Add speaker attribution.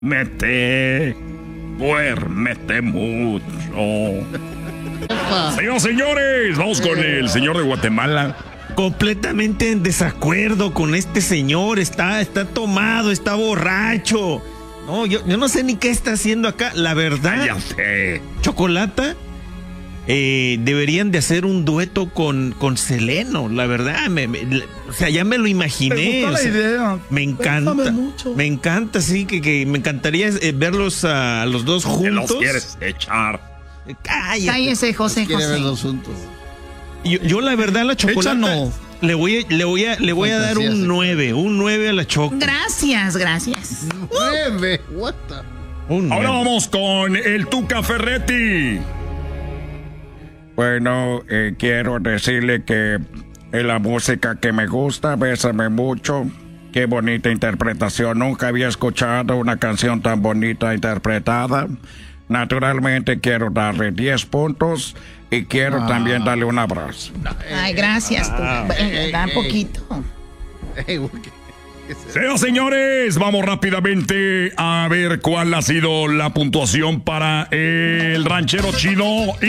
Speaker 1: duérmete mucho. Señores, vamos con el señor de Guatemala.
Speaker 2: Completamente en desacuerdo con este señor. Está tomado, está borracho. No, yo no sé ni qué está haciendo acá. La verdad,
Speaker 1: Cállate.
Speaker 2: Chocolata, deberían de hacer un dueto con Seleno. La verdad, o sea, ya me lo imaginé.
Speaker 3: Me gusta la idea.
Speaker 2: Me encanta. Me encanta, sí, que me encantaría verlos a los dos juntos.
Speaker 1: ¿Qué los quieres echar?
Speaker 4: Cállese, José.
Speaker 5: Verlos juntos.
Speaker 2: Yo la verdad, la Chocolata
Speaker 3: Échanos.
Speaker 2: le voy a dar un 9 a la Choco.
Speaker 4: Gracias.
Speaker 5: 9. What the?
Speaker 1: Ahora vamos con el Tuca Ferretti. Bueno, quiero decirle que la música que me gusta, Bésame Mucho. Qué bonita interpretación. Nunca había escuchado una canción tan bonita interpretada. Naturalmente quiero darle 10 puntos y quiero también darle un abrazo.
Speaker 4: Ay, gracias. Da poquito.
Speaker 1: Señores, vamos rápidamente a ver cuál ha sido la puntuación para el ranchero chido y